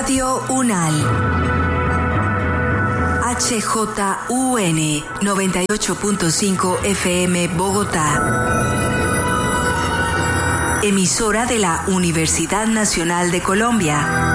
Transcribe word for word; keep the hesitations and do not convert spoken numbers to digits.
Radio UNAL. H J U N noventa y ocho punto cinco F M Bogotá. Emisora de la Universidad Nacional de Colombia.